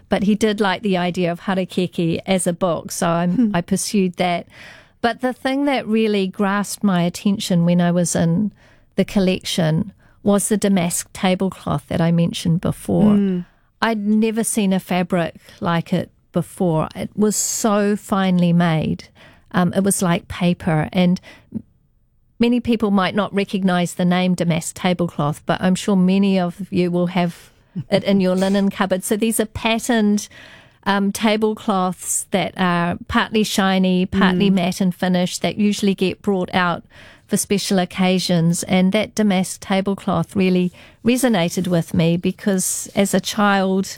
but he did like the idea of harakeke as a book, so I pursued that. But the thing that really grasped my attention when I was in the collection was the damask tablecloth that I mentioned before. I'd never seen a fabric like it before. It was so finely made. It was like paper, and many people might not recognise the name damask tablecloth, but I'm sure many of you will have it in your linen cupboard. So these are patterned tablecloths that are partly shiny, partly matte and finished, that usually get brought out for special occasions. And that damask tablecloth really resonated with me because as a child,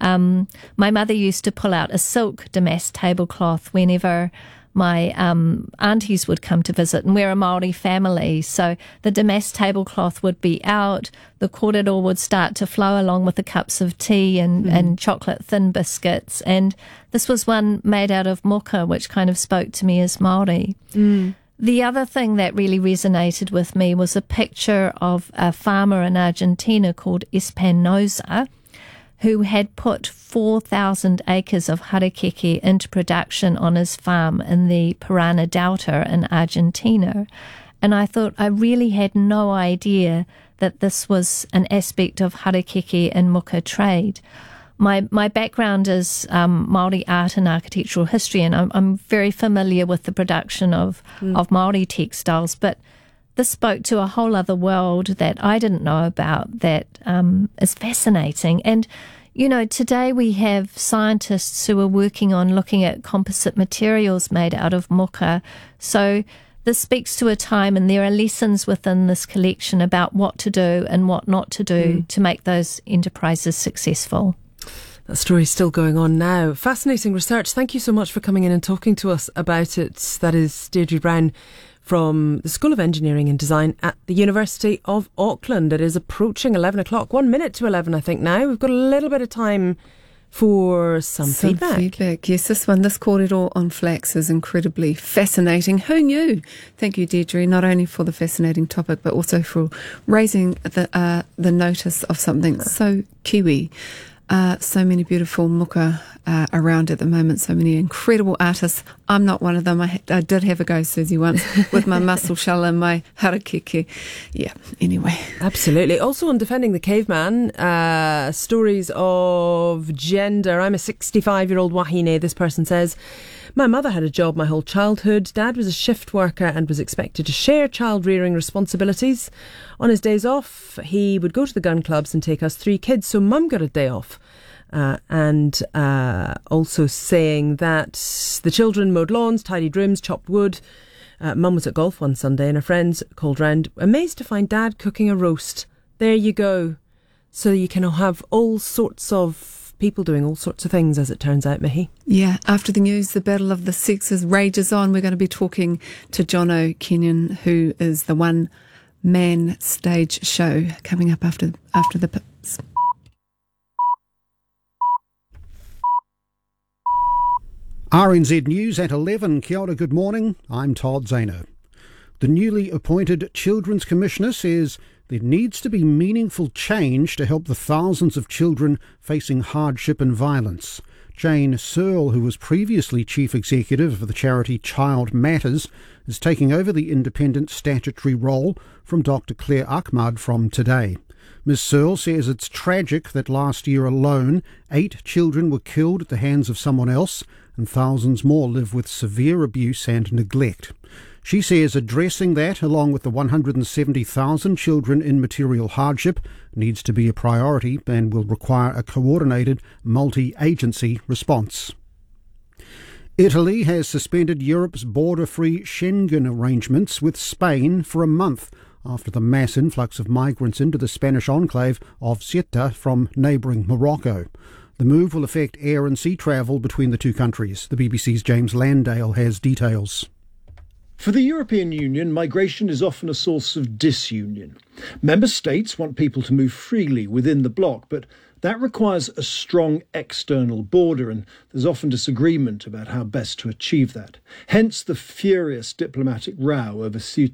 my mother used to pull out a silk damask tablecloth whenever my aunties would come to visit, and we're a Māori family, so the damask tablecloth would be out, the kōrero would start to flow along with the cups of tea and chocolate thin biscuits, and this was one made out of moka, which kind of spoke to me as Māori. The other thing that really resonated with me was a picture of a farmer in Argentina called Espinosa, who had put 4,000 acres of harakeke into production on his farm in the Parana Delta in Argentina. And I thought I really had no idea that this was an aspect of harakeke and muka trade. My background is Māori art and architectural history, and I'm very familiar with the production of Māori textiles, but this spoke to a whole other world that I didn't know about that is fascinating. And, you know, today we have scientists who are working on looking at composite materials made out of muka. So this speaks to a time, and there are lessons within this collection about what to do and what not to do to make those enterprises successful. That story's still going on now. Fascinating research. Thank you so much for coming in and talking to us about it. That is Deirdre Brown from the School of Engineering and Design at the University of Auckland. It is approaching 11 o'clock, 1 minute to 11 I think now. We've got a little bit of time for some feedback. Yes, this kōrero on flax is incredibly fascinating. Who knew? Thank you, Deirdre, not only for the fascinating topic, but also for raising the notice of something so Kiwi. So many beautiful muka around at the moment, so many incredible artists. I'm not one of them. I did have a go, Susie, once with my mussel shell and my harakeke. Yeah, anyway. Absolutely. Also on Defending the Caveman, stories of gender. I'm a 65-year-old wahine, this person says. My mother had a job my whole childhood. Dad was a shift worker and was expected to share child rearing responsibilities. On his days off, he would go to the gun clubs and take us 3 kids, so Mum got a day off. And also saying that the children mowed lawns, tidied rooms, chopped wood. Mum was at golf one Sunday and her friends called round, amazed to find Dad cooking a roast. There you go. So you can have all sorts of people doing all sorts of things, as it turns out, Mihi. Yeah, after the news, the battle of the sexes rages on. We're going to be talking to Jono Kenyon, who is the one-man stage show, coming up after the pips. RNZ News at 11. Kia ora, good morning. I'm Todd Zano. The newly appointed Children's Commissioner says there needs to be meaningful change to help the thousands of children facing hardship and violence. Jane Searle, who was previously Chief Executive of the charity Child Matters, is taking over the independent statutory role from Dr Claire Ahmad from today. Ms Searle says it's tragic that last year alone 8 children were killed at the hands of someone else and thousands more live with severe abuse and neglect. She says addressing that, along with the 170,000 children in material hardship, needs to be a priority and will require a coordinated, multi-agency response. Italy has suspended Europe's border-free Schengen arrangements with Spain for a month after the mass influx of migrants into the Spanish enclave of Ceuta from neighbouring Morocco. The move will affect air and sea travel between the two countries. The BBC's James Landale has details. For the European Union, migration is often a source of disunion. Member states want people to move freely within the bloc, but that requires a strong external border, and there's often disagreement about how best to achieve that. Hence the furious diplomatic row over Ceuta.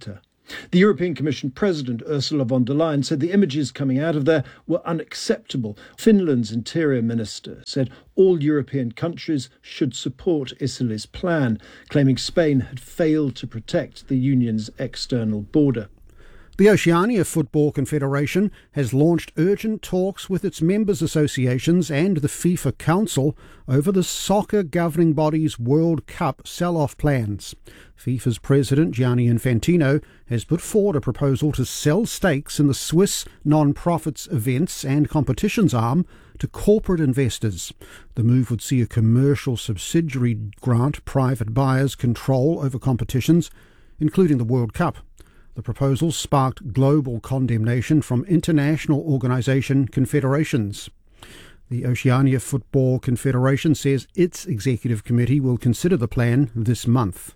The European Commission President Ursula von der Leyen said the images coming out of there were unacceptable. Finland's Interior Minister said all European countries should support Italy's plan, claiming Spain had failed to protect the union's external border. The Oceania Football Confederation has launched urgent talks with its members' associations and the FIFA Council over the soccer governing body's World Cup sell-off plans. FIFA's president, Gianni Infantino, has put forward a proposal to sell stakes in the Swiss non-profits events and competitions arm to corporate investors. The move would see a commercial subsidiary grant private buyers control over competitions, including the World Cup. The proposal sparked global condemnation from international organisation confederations. The Oceania Football Confederation says its executive committee will consider the plan this month.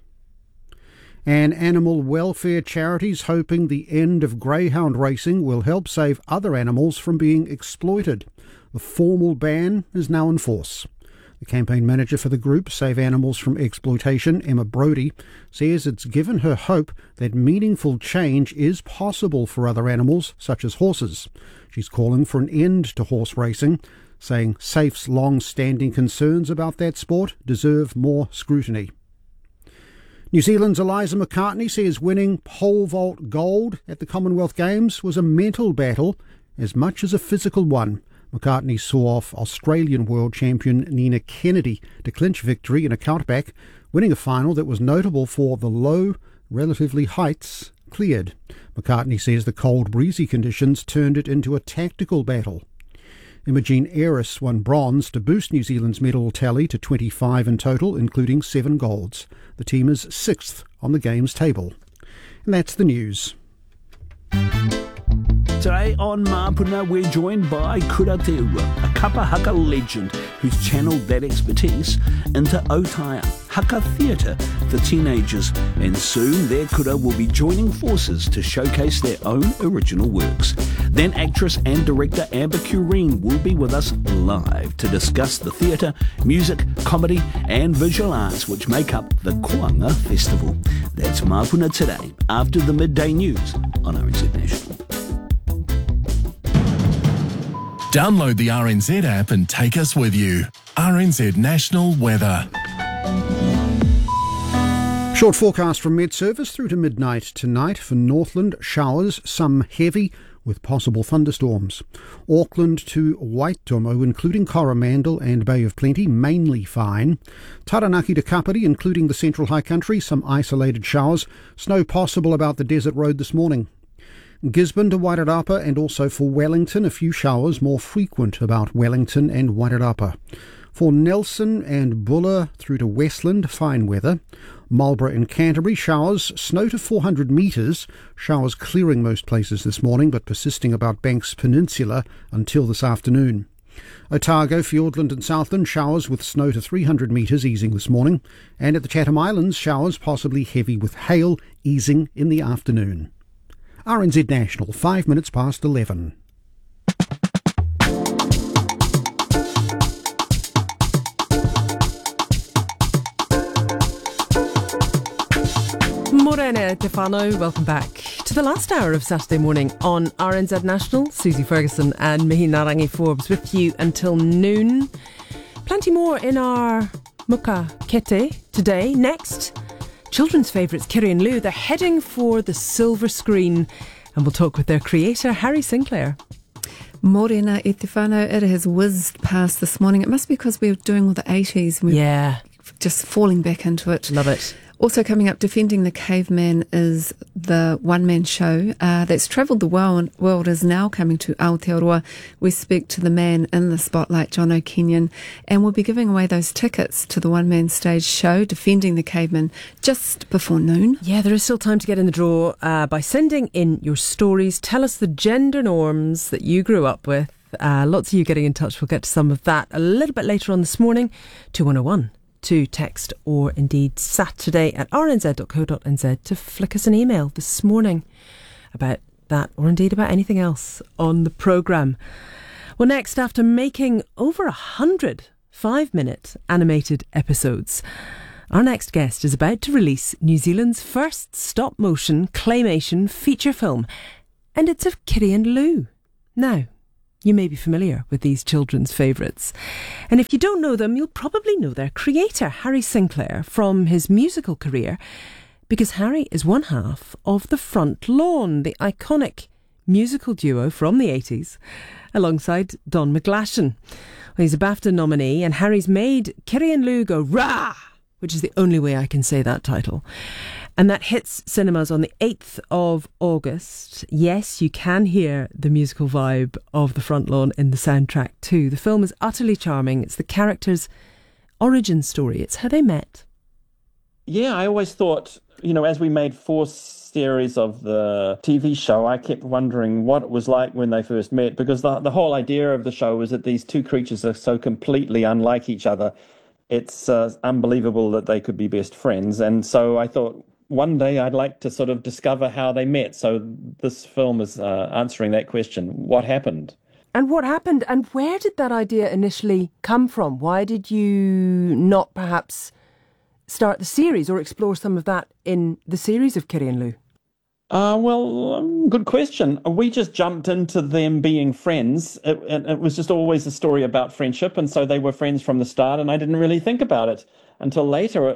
And animal welfare charities hoping the end of greyhound racing will help save other animals from being exploited. The formal ban is now in force. The campaign manager for the group, Save Animals from Exploitation, Emma Brodie, says it's given her hope that meaningful change is possible for other animals, such as horses. She's calling for an end to horse racing, saying SAFE's long-standing concerns about that sport deserve more scrutiny. New Zealand's Eliza McCartney says winning pole vault gold at the Commonwealth Games was a mental battle as much as a physical one. McCartney saw off Australian world champion Nina Kennedy to clinch victory in a countback, winning a final that was notable for the low, relatively heights cleared. McCartney says the cold, breezy conditions turned it into a tactical battle. Imogen Eris won bronze to boost New Zealand's medal tally to 25 in total, including 7 golds. The team is 6th on the Games table. And that's the news. Today on Mapuna, we're joined by Kura Te Ua, a kapa haka legend who's channeled that expertise into Otaia Haka Theatre for teenagers. And soon their kura will be joining forces to showcase their own original works. Then actress and director Amber Cureen will be with us live to discuss the theatre, music, comedy and visual arts which make up the Koanga Festival. That's Mapuna today, after the midday news on RNZ National. Download the RNZ app and take us with you. RNZ National Weather. Short forecast from Met Service through to midnight tonight. For Northland, showers, some heavy with possible thunderstorms. Auckland to Waitomo, including Coromandel and Bay of Plenty, mainly fine. Taranaki to Kapiti, including the Central High Country, some isolated showers. Snow possible about the Desert Road this morning. Gisborne to Wairarapa and also for Wellington, a few showers more frequent about Wellington and Wairarapa. For Nelson and Buller through to Westland, fine weather. Marlborough and Canterbury, showers, snow to 400 metres, showers clearing most places this morning but persisting about Banks Peninsula until this afternoon. Otago, Fiordland and Southland, showers with snow to 300 metres easing this morning. And at the Chatham Islands, showers possibly heavy with hail easing in the afternoon. RNZ National, 5 minutes past 11. Morena Tefano, welcome back to the last hour of Saturday morning on RNZ National. Susie Ferguson and Mihi Narangi Forbes with you until noon. Plenty more in our Muka Kete today. Next, children's favourites, Kiri and Lou, they're heading for the silver screen and we'll talk with their creator, Harry Sinclair. Morena e te whānau, it has whizzed past this morning. It must be because we were doing all the 80s and we're just falling back into it. Love it. Also coming up, Defending the Caveman is the one-man show that's travelled the world, is now coming to Aotearoa. We speak to the man in the spotlight, John O'Kenyon, and we'll be giving away those tickets to the one-man stage show, Defending the Caveman, just before noon. Yeah, there is still time to get in the draw by sending in your stories. Tell us the gender norms that you grew up with. Lots of you getting in touch. We'll get to some of that a little bit later on this morning. 2101. To text or indeed Saturday at rnz.co.nz to flick us an email this morning about that or indeed about anything else on the programme. Well, next, after making over 100 5-minute animated episodes, Our next guest is about to release New Zealand's first stop-motion claymation feature film, and it's of Kitty and Lou. Now, you may be familiar with these children's favourites, and if you don't know them, you'll probably know their creator, Harry Sinclair, from his musical career, because Harry is one half of The Front Lawn, the iconic musical duo from the 80s, alongside Don McGlashan. Well, he's a BAFTA nominee, and Harry's made Kitty and Lou go rah, which is the only way I can say that title. And that hits cinemas on the 8th of August. Yes, you can hear the musical vibe of The Front Lawn in the soundtrack too. The film is utterly charming. It's the characters' origin story. It's how they met. Yeah, I always thought, as we made 4 series of the TV show, I kept wondering what it was like when they first met, because the whole idea of the show was that these two creatures are so completely unlike each other. It's unbelievable that they could be best friends. And so I thought one day I'd like to sort of discover how they met. So this film is answering that question. What happened? And what happened? And where did that idea initially come from? Why did you not perhaps start the series or explore some of that in the series of Kitty and Lou? Good question. We just jumped into them being friends. It was just always a story about friendship, and so they were friends from the start, and I didn't really think about it until later,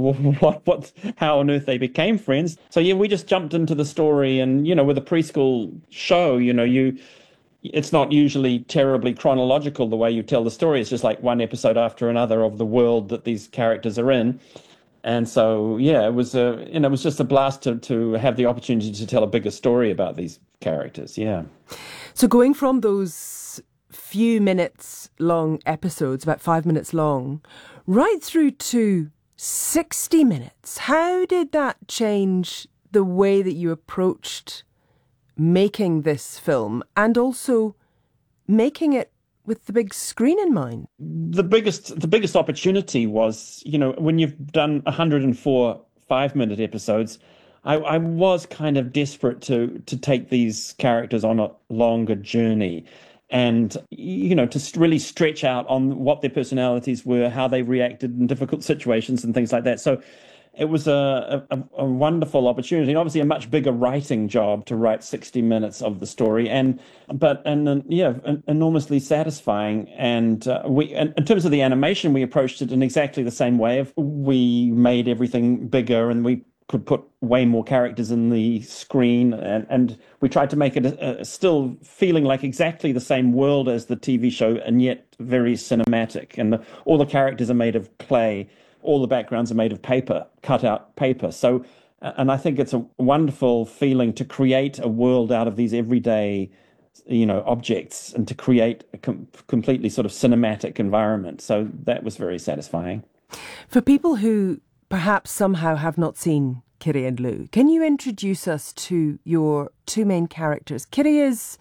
how on earth they became friends. So, yeah, we just jumped into the story, and, with a preschool show, it's not usually terribly chronological the way you tell the story. It's just like one episode after another of the world that these characters are in. And so, yeah, it was just a blast to have the opportunity to tell a bigger story about these characters. Yeah. So going from those few minutes long episodes, about 5 minutes long, right through to 60 minutes, how did that change the way that you approached making this film and also making it with the big screen in mind? The biggest opportunity was, when you've done 104 5-minute episodes, I was kind of desperate to take these characters on a longer journey and, to really stretch out on what their personalities were, how they reacted in difficult situations and things like that. So it was a wonderful opportunity, and obviously a much bigger writing job to write 60 minutes of the story, but enormously satisfying. And in terms of the animation, we approached it in exactly the same way. We made everything bigger, and we could put way more characters in the screen, and we tried to make it still feeling like exactly the same world as the TV show, and yet very cinematic. And all the characters are made of clay. All the backgrounds are made of paper, cut out paper. So, and I think it's a wonderful feeling to create a world out of these everyday, objects, and to create a completely sort of cinematic environment. So that was very satisfying. For people who perhaps somehow have not seen Kitty and Lou, can you introduce us to your two main characters? Kitty is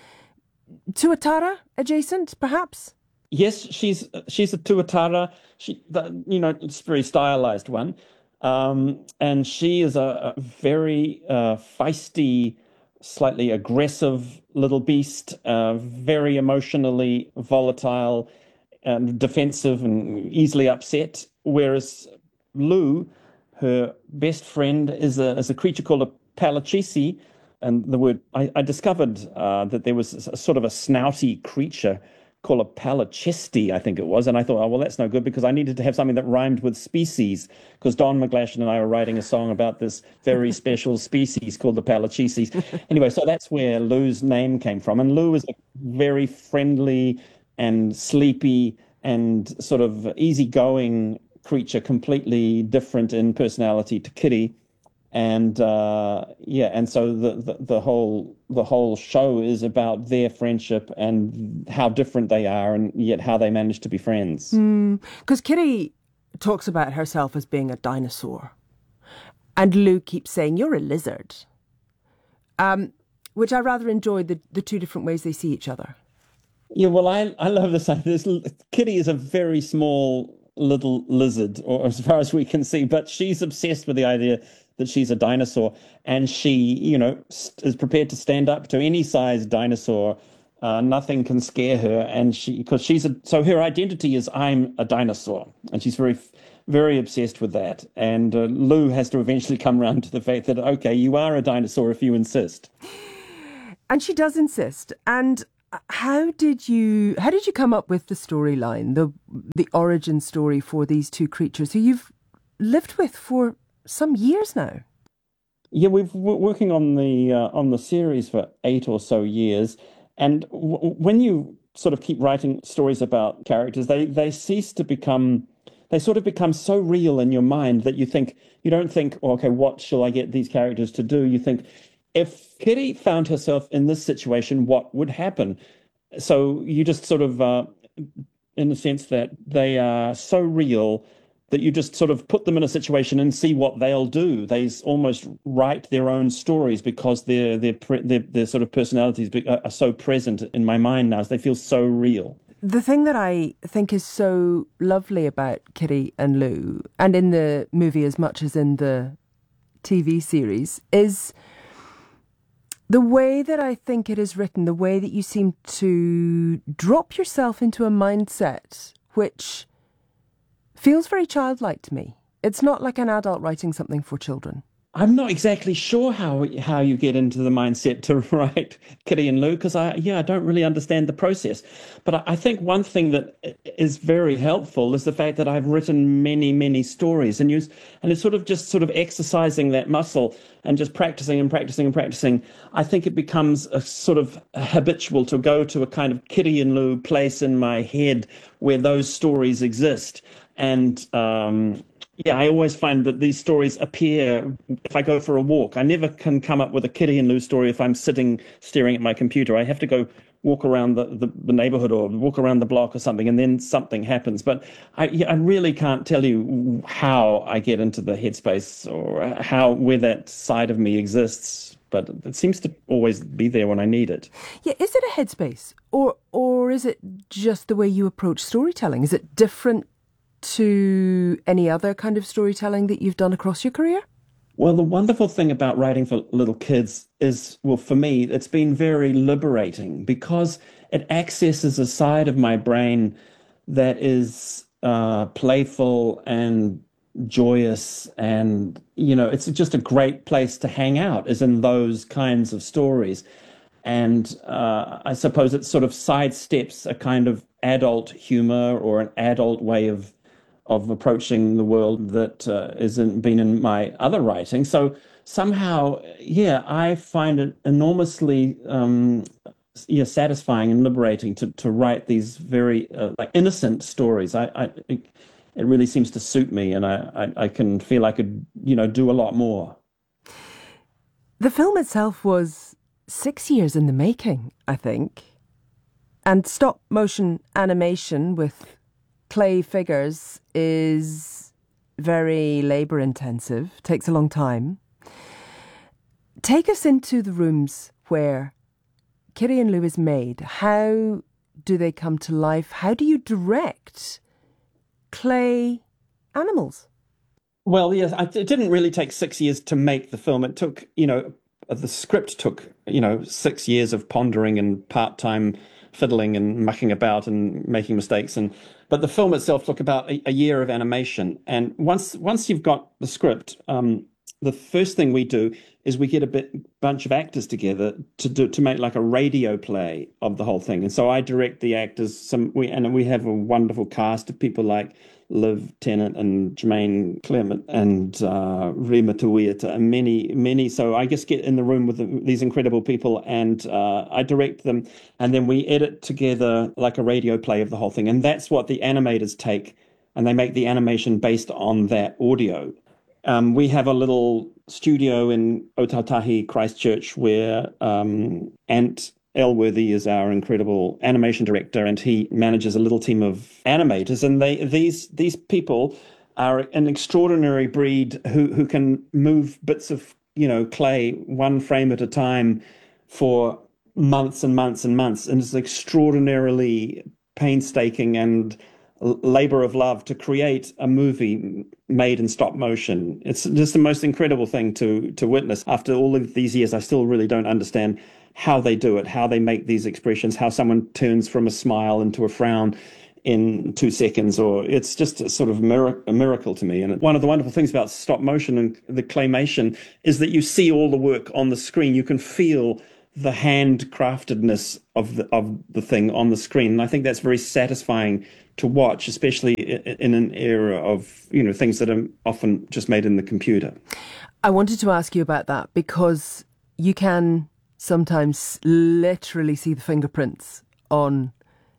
Tuatara adjacent, perhaps? Yes, she's a tuatara. It's a very stylized one, and she is a very feisty, slightly aggressive little beast, very emotionally volatile, and defensive, and easily upset. Whereas Lou, her best friend, is a creature called a palachisi, and the word I discovered that there was a sort of a snouty creature called a palachesti, I think it was, and I thought, that's no good, because I needed to have something that rhymed with species, because Don McGlashan and I were writing a song about this very special species called the palachisis. Anyway, so that's where Lou's name came from, and Lou is a very friendly and sleepy and sort of easygoing creature, completely different in personality to Kitty. And and so the whole show is about their friendship and how different they are, and yet how they manage to be friends. Because Kitty talks about herself as being a dinosaur, and Lou keeps saying, "You're a lizard," which I rather enjoyed, the two different ways they see each other. Yeah, well, I love this. Kitty is a very small little lizard, or as far as we can see, but she's obsessed with the idea that she's a dinosaur, and she, is prepared to stand up to any size dinosaur Nothing can scare her, and so her identity is I'm a dinosaur, and she's very, very obsessed with that. And Lou has to eventually come around to the fact that, okay, you are a dinosaur if you insist. And she does insist. And how did you come up with the storyline, the origin story for these two creatures who you've lived with for some years now? Yeah, we've been working on the series for 8 or so years, and when you sort of keep writing stories about characters, they sort of become so real in your mind that you don't think, oh, okay, what shall I get these characters to do? You think, if Kitty found herself in this situation, what would happen? So you just sort of, in the sense that they are so real that you just sort of put them in a situation and see what they'll do. They almost write their own stories because their sort of personalities are so present in my mind now. They feel so real. The thing that I think is so lovely about Kitty and Lou, and in the movie as much as in the TV series, is the way that I think it is written, the way that you seem to drop yourself into a mindset which feels very childlike to me. It's not like an adult writing something for children. I'm not exactly sure how you get into the mindset to write Kitty and Lou, because I don't really understand the process. But I think one thing that is very helpful is the fact that I've written many, many stories, and it's sort of exercising that muscle and just practicing and practicing and practicing. I think it becomes a sort of habitual to go to a kind of Kitty and Lou place in my head where those stories exist. And I always find that these stories appear if I go for a walk. I never can come up with a Kitty and Lou story if I'm sitting staring at my computer. I have to go walk around the neighborhood or walk around the block or something, and then something happens. But I really can't tell you how I get into the headspace or where that side of me exists. But it seems to always be there when I need it. Yeah, is it a headspace? Or is it just the way you approach storytelling? Is it different to any other kind of storytelling that you've done across your career? Well, the wonderful thing about writing for little kids is, well, for me, it's been very liberating because it accesses a side of my brain that is playful and joyous, and, it's just a great place to hang out, is in those kinds of stories. And I suppose it sort of sidesteps a kind of adult humor or an adult way of approaching the world that isn't been in my other writing. So somehow, I find it enormously satisfying and liberating to write these very innocent stories. It really seems to suit me, and I can feel I could do a lot more. The film itself was 6 years in the making, I think, and stop motion animation with clay figures is very labour intensive, takes a long time. Take us into the rooms where Kitty and Lou is made. How do they come to life? How do you direct clay animals? Well, yes, it didn't really take 6 years to make the film. It took, the script took, 6 years of pondering and part-time fiddling and mucking about and making mistakes. But the film itself took about a year of animation. And once you've got the script, the first thing we do is we get a bunch of actors together to make like a radio play of the whole thing. And so I direct the actors. We have a wonderful cast of people like Liv Tennant and Jermaine Clement and Rima Tuiata and many. So I just get in the room with these incredible people and I direct them, and then we edit together like a radio play of the whole thing. And that's what the animators take, and they make the animation based on that audio. We have a little studio in Otautahi, Christchurch, where Ant Elworthy is our incredible animation director, and he manages a little team of animators. And these people are an extraordinary breed who can move bits of clay one frame at a time for months and months and months, and it's extraordinarily painstaking and labor of love to create a movie made in stop motion. It's just the most incredible thing to witness. After all of these years, I still really don't understand how they do it, how they make these expressions, how someone turns from a smile into a frown in 2 seconds, or it's just a sort of a miracle to me. And one of the wonderful things about stop motion and the claymation is that you see all the work on the screen. You can feel the handcraftedness of the thing on the screen. And I think that's very satisfying to watch, especially in an era of, you know, things that are often just made in the computer. I wanted to ask you about that because you can sometimes literally see the fingerprints on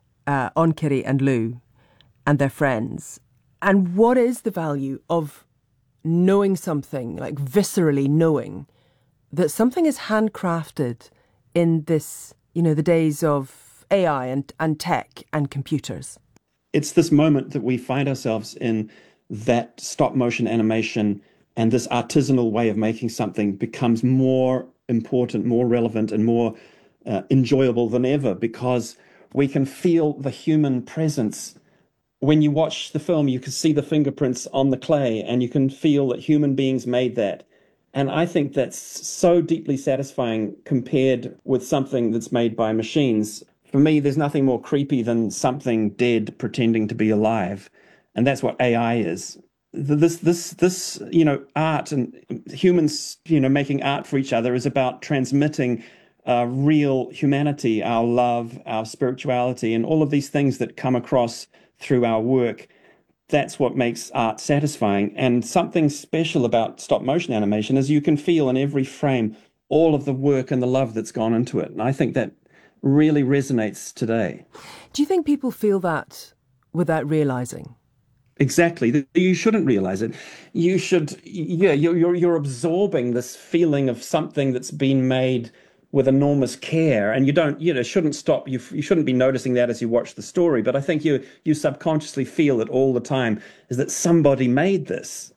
Kiri and Lou and their friends. And what is the value of knowing something, like viscerally knowing that something is handcrafted in this, you know, the days of AI and tech and computers? It's this moment that we find ourselves in, that stop motion animation and this artisanal way of making something becomes more important, more relevant, and more enjoyable than ever, because we can feel the human presence. When you watch the film, you can see the fingerprints on the clay and you can feel that human beings made that. And I think that's so deeply satisfying compared with something that's made by machines. For me, there's nothing more creepy than something dead pretending to be alive. And that's what AI is. This, you know, art and humans, you know, making art for each other is about transmitting real humanity, our love, our spirituality, and all of these things that come across through our work. That's what makes art satisfying. And something special about stop motion animation is you can feel in every frame all of the work and the love that's gone into it. And I think that really resonates today. Do you think people feel that without realising? Exactly. You shouldn't realize it. You should, you're absorbing this feeling of something that's been made with enormous care, and you shouldn't stop. You shouldn't be noticing that as you watch the story. But I think you subconsciously feel it all the time, is that somebody made this.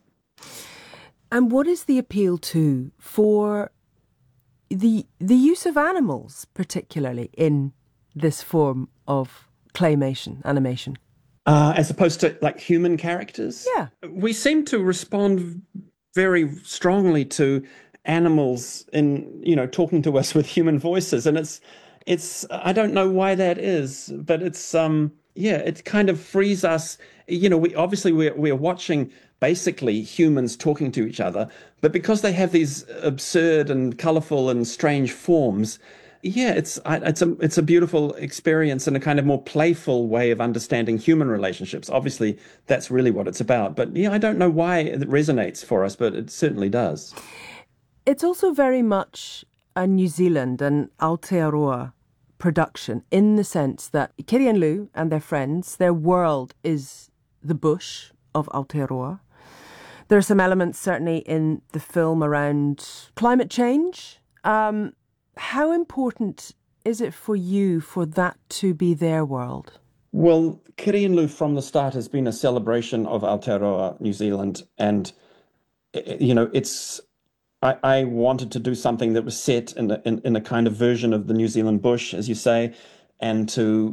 And what is the appeal to for the use of animals, particularly in this form of claymation animation? As opposed to like human characters? Yeah. We seem to respond very strongly to animals in, you know, talking to us with human voices. And it's I don't know why that is, but it's, it kind of frees us. You know, we're watching basically humans talking to each other, but because they have these absurd and colourful and strange forms, it's a beautiful experience and a kind of more playful way of understanding human relationships. Obviously, that's really what it's about. But I don't know why it resonates for us, but it certainly does. It's also very much a New Zealand and Aotearoa production, in the sense that Kiri and Lou and their friends, their world is the bush of Aotearoa. There are some elements certainly in the film around climate change. How important is it for you for that to be their world? Well, Kiri and Lou from the start has been a celebration of Aotearoa, New Zealand. And, you know, I wanted to do something that was set in a kind of version of the New Zealand bush, as you say. And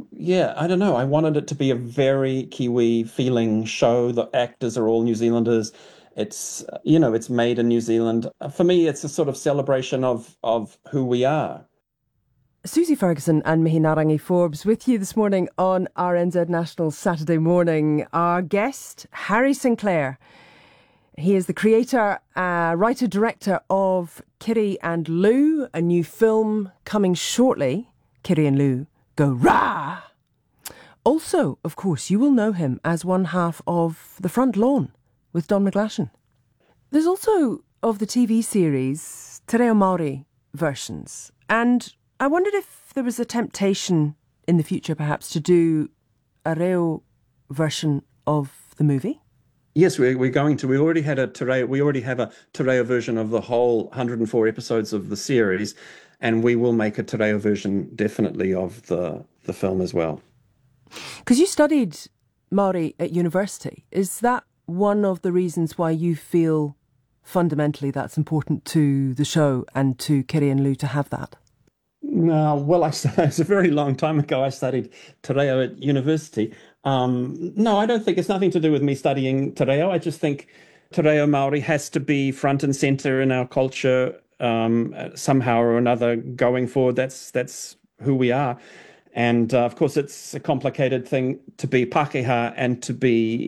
I wanted it to be a very Kiwi feeling show. The actors are all New Zealanders. It's, it's made in New Zealand. For me, it's a sort of celebration of who we are. Susie Ferguson and Mihi Narangi Forbes with you this morning on RNZ National Saturday Morning. Our guest, Harry Sinclair. He is the creator, writer, director of Kiri and Lou, a new film coming shortly. Kiri and Lou Go Rah! Also, of course, you will know him as one half of The Front Lawn with Don McGlashan. There's also, of the TV series, Te Reo Māori versions. And I wondered if there was a temptation in the future, perhaps, to do a reo version of the movie. Yes, we're going to. We already have a Te Reo version of the whole 104 episodes of the series, and we will make a Te Reo version definitely of the film as well. Because you studied Māori at university. Is that one of the reasons why you feel fundamentally that's important to the show and to Kiri and Lou to have that? No, well, it's a very long time ago I studied Te Reo at university. No, I don't think it's nothing to do with me studying Te Reo. I just think Te Reo Māori has to be front and centre in our culture somehow or another going forward. That's who we are. And of course, it's a complicated thing to be Pākehā and to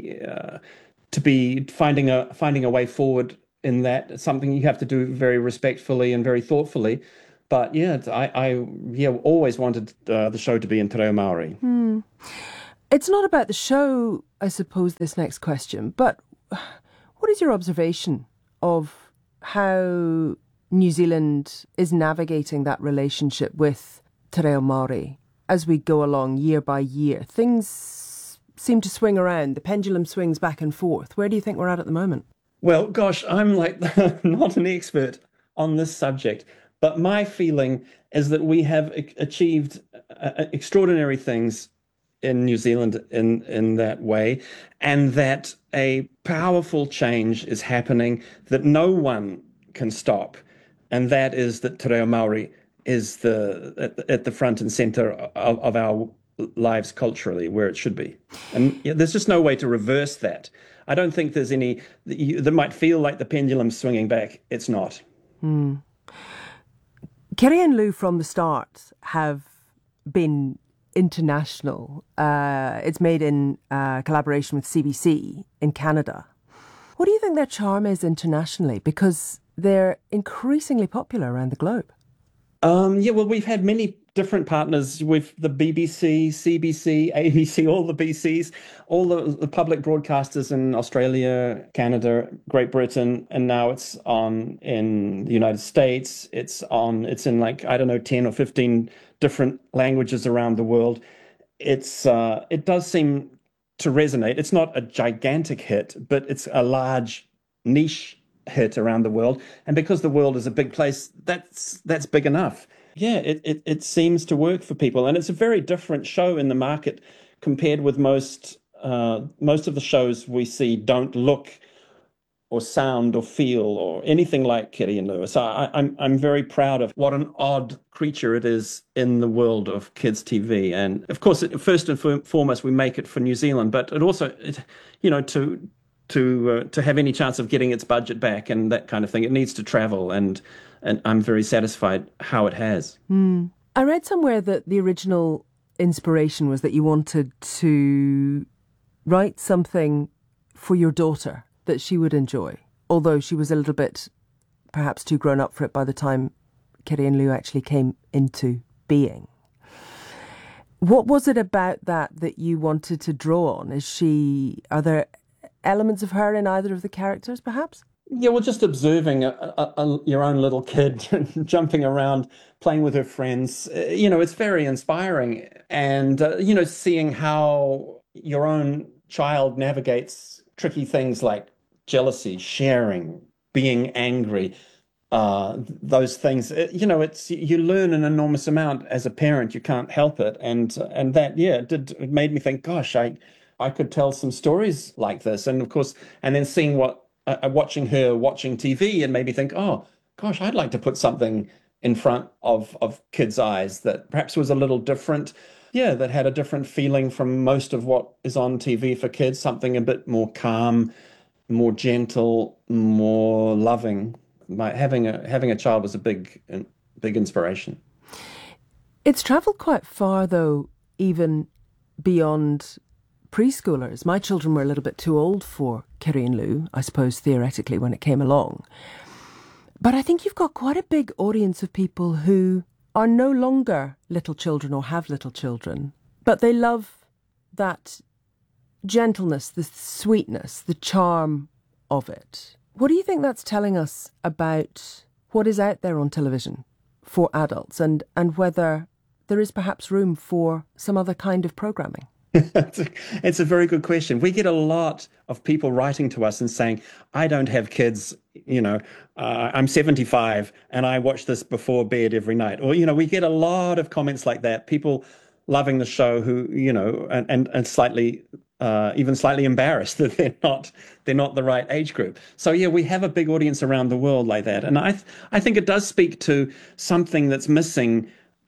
be finding a way forward in that. It's something you have to do very respectfully and very thoughtfully. But yeah, I always wanted the show to be in Te Reo Māori. It's not about the show, I suppose, this next question, but what is your observation of how New Zealand is navigating that relationship with Te Reo Māori as we go along year by year? Things seem to swing around. The pendulum swings back and forth. Where do you think we're at the moment? Well, gosh, I'm not an expert on this subject, but my feeling is that we have achieved extraordinary things in New Zealand in that way, and that a powerful change is happening that no one can stop, and that is that Te Reo Māori is at the front and centre of our lives culturally, where it should be. And there's just no way to reverse that. I don't think there's any that might feel like the pendulum swinging back. It's not. Keri and Lou from the start have been international. It's made in collaboration with CBC in Canada. What do you think their charm is internationally? Because they're increasingly popular around the globe. Well, we've had many different partners with the BBC, CBC, ABC, all the BCs, all the public broadcasters in Australia, Canada, Great Britain, and now it's on in the United States. It's in 10 or 15 different languages around the world. It does seem to resonate. It's not a gigantic hit, but it's a large niche hit around the world. And because the world is a big place, that's big enough. Yeah, it seems to work for people. And it's a very different show in the market compared with most of the shows we see don't look or sound or feel or anything like Keri and Lou. So I'm very proud of what an odd creature it is in the world of kids TV. And of course, first and foremost, we make it for New Zealand, but it also, to have any chance of getting its budget back and that kind of thing, it needs to travel, and I'm very satisfied how it has. I read somewhere that the original inspiration was that you wanted to write something for your daughter that she would enjoy, although she was a little bit perhaps too grown up for it by the time Keri and Lou actually came into being. What was it about that you wanted to draw on? Are there elements of her in either of the characters, perhaps? Yeah, well, just observing your own little kid jumping around, playing with her friends, it's very inspiring. And, seeing how your own child navigates tricky things like jealousy, sharing, being angry, those things, you learn an enormous amount as a parent. You can't help it. And that, it made me think, gosh, I could tell some stories like this. And of course, and then seeing watching her watching TV and made me think, oh, gosh, I'd like to put something in front of kids' eyes that perhaps was a little different. Yeah, that had a different feeling from most of what is on TV for kids, something a bit more calm, more gentle, more loving. Having a child was a big inspiration. It's travelled quite far, though, even beyond preschoolers. My children were a little bit too old for Keri and Lou, I suppose, theoretically, when it came along. But I think you've got quite a big audience of people who are no longer little children or have little children, but they love that gentleness, the sweetness, the charm of it. What do you think that's telling us about what is out there on television for adults, and whether there is perhaps room for some other kind of programming? It's a very good question. We get a lot of people writing to us and saying, I don't have kids, I'm 75 and I watch this before bed every night. Or, we get a lot of comments like that, people loving the show who, and slightly, even slightly embarrassed that they're not the right age group. So, yeah, we have a big audience around the world like that. And I think it does speak to something that's missing.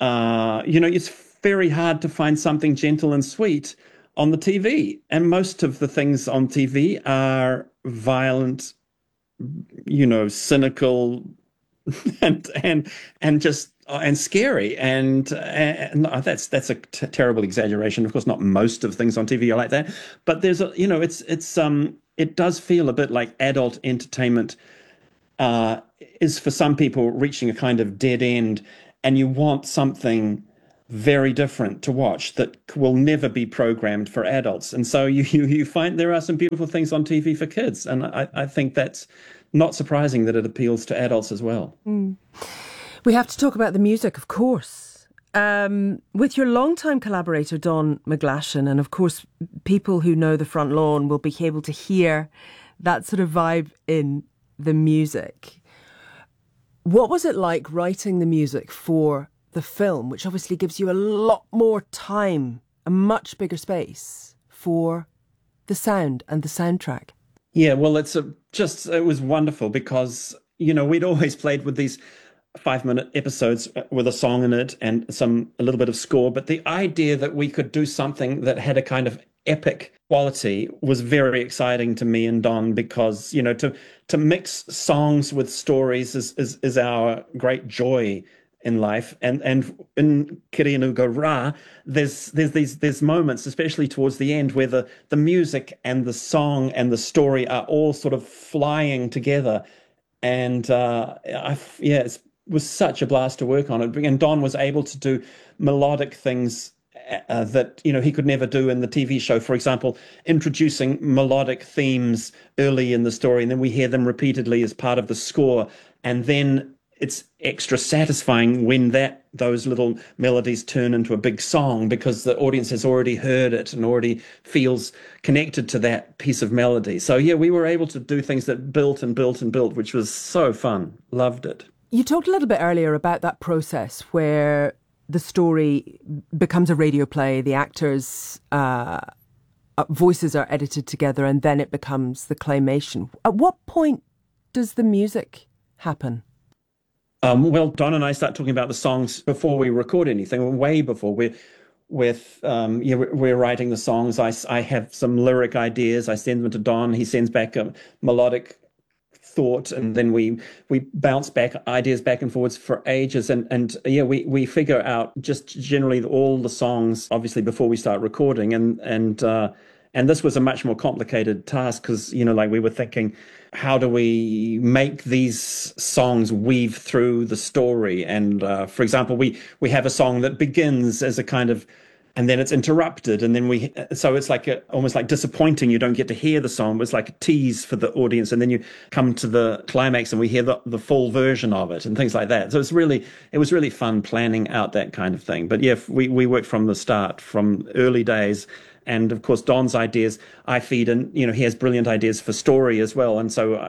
It's very hard to find something gentle and sweet on the TV. And most of the things on TV are violent, cynical, and just and scary, and that's a terrible exaggeration. Of course, not most of things on TV are like that, but there's a, it does feel a bit like adult entertainment is for some people reaching a kind of dead end, and you want something very different to watch that will never be programmed for adults. And so you find there are some beautiful things on TV for kids, and I think that's not surprising that it appeals to adults as well. We have to talk about the music, of course. With your longtime collaborator, Don McGlashan, and of course, people who know the front lawn will be able to hear that sort of vibe in the music. What was it like writing the music for the film, which obviously gives you a lot more time, a much bigger space for the sound and the soundtrack? Yeah, well, it was wonderful because, we'd always played with these 5-minute episodes with a song in it and a little bit of score. But the idea that we could do something that had a kind of epic quality was very exciting to me and Don, because, to mix songs with stories is our great joy in life. And in Kirianuga Rā, there's moments, especially towards the end, where the music and the song and the story are all sort of flying together. And it was such a blast to work on it. And Don was able to do melodic things that he could never do in the TV show. For example, introducing melodic themes early in the story, and then we hear them repeatedly as part of the score. And then it's extra satisfying when those little melodies turn into a big song, because the audience has already heard it and already feels connected to that piece of melody. So yeah, we were able to do things that built and built and built, which was so fun. Loved it. You talked a little bit earlier about that process where the story becomes a radio play, the actors' voices are edited together, and then it becomes the claymation. At what point does the music happen? Well, Don and I start talking about the songs before we record anything, way before. We're writing the songs. I have some lyric ideas. I send them to Don. He sends back a melodic thought, and then we bounce back ideas back and forwards for ages. And we figure out just generally all the songs, obviously, before we start recording. And this was a much more complicated task because, we were thinking, how do we make these songs weave through the story? And for example, we have a song that begins as a kind of, and then it's interrupted, and then so it's like almost like disappointing. You don't get to hear the song. It's like a tease for the audience, and then you come to the climax and we hear the full version of it and things like that. So it was really fun planning out that kind of thing. But yeah, we worked from the start, from early days. And of course, Don's ideas, I feed in. He has brilliant ideas for story as well, and so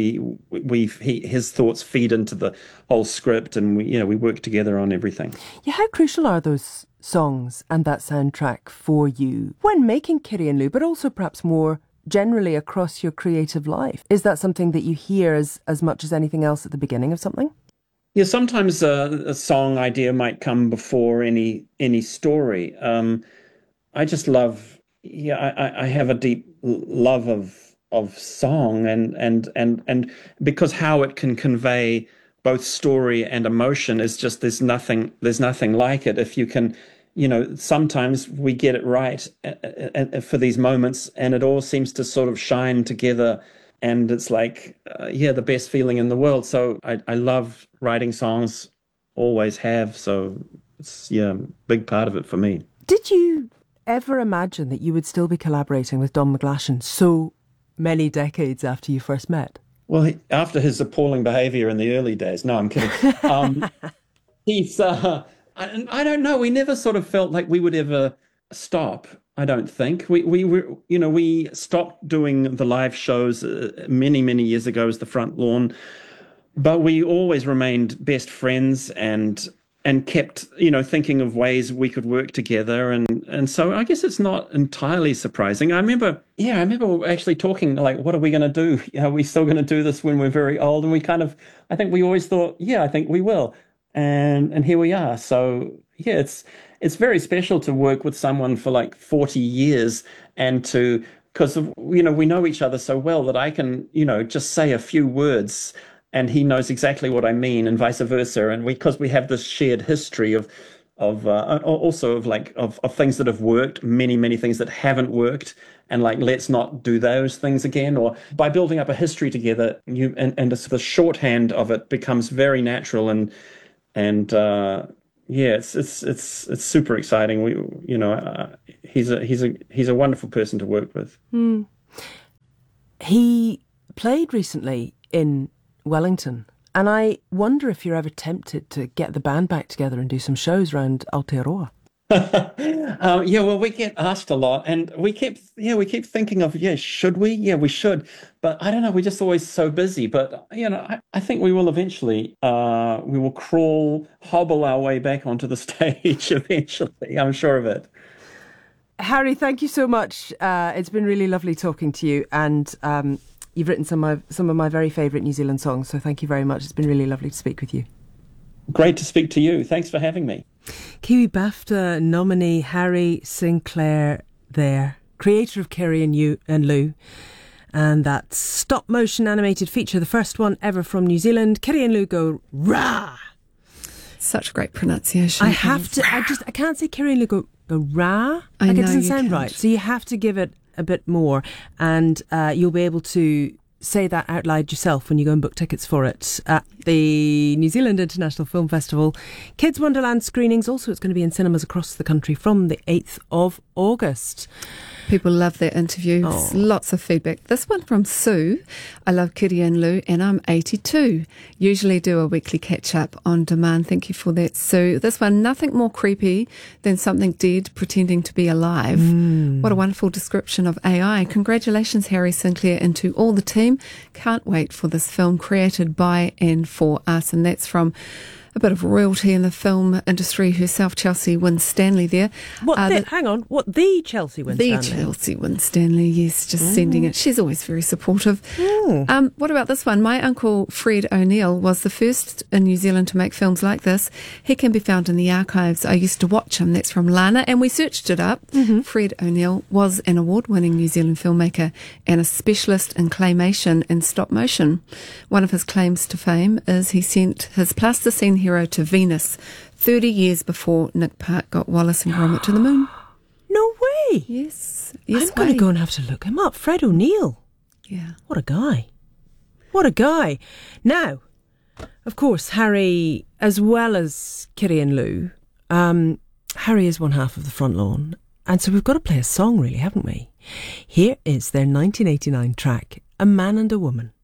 his thoughts feed into the whole script, and we work together on everything. Yeah, how crucial are those songs and that soundtrack for you when making Kirianlu, but also perhaps more generally across your creative life? Is that something that you hear as much as anything else at the beginning of something? Yeah, sometimes a song idea might come before any story. I just love, I have a deep love of song and because how it can convey both story and emotion is just, there's nothing like it. If you can, sometimes we get it right for these moments, and it all seems to sort of shine together, and it's like, the best feeling in the world. So I love writing songs, always have. So it's, a big part of it for me. Did you ever imagine that you would still be collaborating with Don McGlashan so many decades after you first met? Well, after his appalling behaviour in the early days. No, I'm kidding. He's, I don't know. We never sort of felt like we would ever stop. I don't think we stopped doing the live shows many, many years ago as the Front Lawn, but we always remained best friends and kept, thinking of ways we could work together. And so I guess it's not entirely surprising. I remember actually talking like, what are we going to do? Are we still going to do this when we're very old? And I think we always thought, I think we will. And here we are. So yeah, it's very special to work with someone for like 40 years and because we know each other so well that I can, just say a few words and he knows exactly what I mean, and vice versa. And because we have this shared history of things that have worked, many things that haven't worked, and like, let's not do those things again. Or by building up a history together, the shorthand of it becomes very natural, and it's super exciting. He's a wonderful person to work with. He played recently in Wellington, and I wonder if you're ever tempted to get the band back together and do some shows around Aotearoa. Well, we get asked a lot, and we keep thinking of, should we? Yeah, we should. But I don't know, we're just always so busy. But, I think we will eventually, we will hobble our way back onto the stage eventually. I'm sure of it. Harry, thank you so much. It's been really lovely talking to you, and you've written some of my very favourite New Zealand songs, so thank you very much. It's been really lovely to speak with you. Great to speak to you. Thanks for having me. Kiwi BAFTA nominee Harry Sinclair there, creator of Kerry and Lou, and that stop-motion animated feature, the first one ever from New Zealand. Kerry and Lou go rah. Such great pronunciation. I can't say Kerry and Lou go rah. It doesn't sound right. So you have to give it a bit more, and you'll be able to say that out loud yourself when you go and book tickets for it at the New Zealand International Film Festival Kids Wonderland screenings. Also, it's going to be in cinemas across the country from the 8th of August. People love that interview. Lots of feedback. This one from Sue. I love Kerry and Lou, and I'm 82. Usually do a weekly catch-up on demand. Thank you for that, Sue. This one, nothing more creepy than something dead pretending to be alive. What a wonderful description of AI. Congratulations, Harry Sinclair, and to all the team. Can't wait for this film created by and for us. And that's from a bit of royalty in the film industry herself, Chelsea Winstanley there. Hang on, the Chelsea Winstanley? The Chelsea Winstanley, yes, just sending it. She's always very supportive. What about this one? My uncle Fred O'Neill was the first in New Zealand to make films like this. He can be found in the archives. I used to watch him. That's from Lana, and we searched it up. Fred O'Neill was an award-winning New Zealand filmmaker and a specialist in claymation and stop motion. One of his claims to fame is he sent his plasticine hero to Venus 30 years before Nick Park got Wallace and Gromit to the moon. No way! Yes. I'm going to go and have to look him up. Fred O'Neill. Yeah. What a guy. What a guy. Now, of course, Harry, as well as Kerry and Lou, Harry is one half of the Front Lawn, and so we've got to play a song, really, haven't we? Here is their 1989 track, A Man and a Woman.